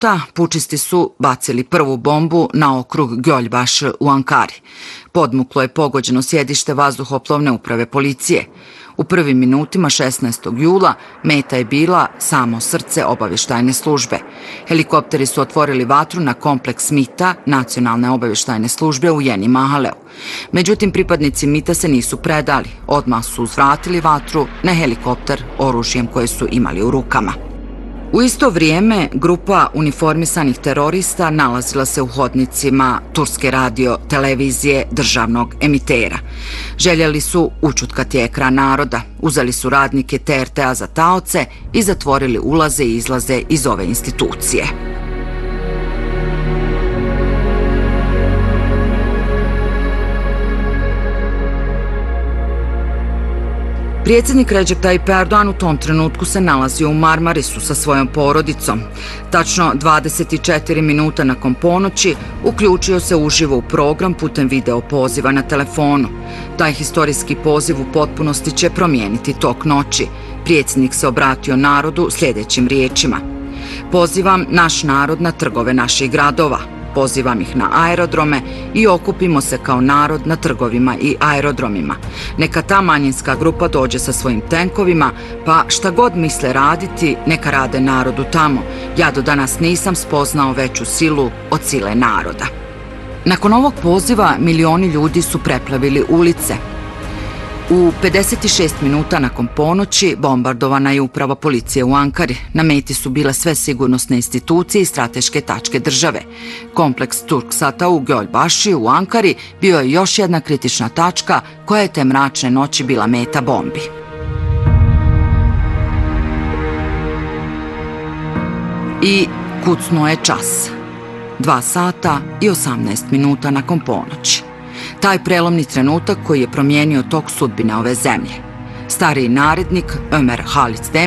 pučisti su bacili prvu bombu na okrug Gölbaşı u Ankari. Podmuklo je pogođeno sjedište vazduhoplovne uprave policije. U prvim minutima 16. jula meta je bila samo srce obavještajne službe. Helikopteri su otvorili vatru na kompleks MIT-a, nacionalne obavještajne službe u Yeni Mahaleu. Međutim, pripadnici MIT-a se nisu predali. Odmah su uzvratili vatru na helikopter oružjem koje su imali u rukama. U isto vrijeme, grupa uniformisanih terorista nalazila se u hodnicima turske radio televizije državnog emitera. Željeli su učutkati ekran naroda, uzeli su radnike TRT-a za taoce i zatvorili ulaze i izlaze iz ove institucije. Predsjednik Recep Tayyip Erdogan u tom trenutku se nalazio u Marmarisu sa svojom porodicom. Tačno 24 minuta nakon ponoći uključio se uživo u program putem video poziva na telefonu. Taj historijski poziv u potpunosti će promijeniti tok noći. Predsjednik se obratio narodu sljedećim riječima: "Pozivam naš narod na trgove naših gradova. Pozivam ih na aerodrome i okupimo se kao narod na trgovima i aerodromima. Neka ta manjinska grupa dođe sa svojim tenkovima, pa šta god misle raditi, neka rade narodu tamo. Ja do danas nisam spoznao veću silu od sile naroda." Nakon ovog poziva milioni ljudi su preplavili ulice. U 56 minuta nakon ponoći bombardovana je uprava policije u Ankari. Na meti su bile sve sigurnosne institucije i strateške tačke države. Kompleks Turksata u Gölbaşı u Ankari bio je još jedna kritična tačka koja je te mračne noći bila meta bombi. I kucnuo je čas. 2 sata i 18 minuta nakon ponoći. Taj prelomni trenutak koji je promijenio tok sudbine ove zemlje. Stariji narednik Ömer Halis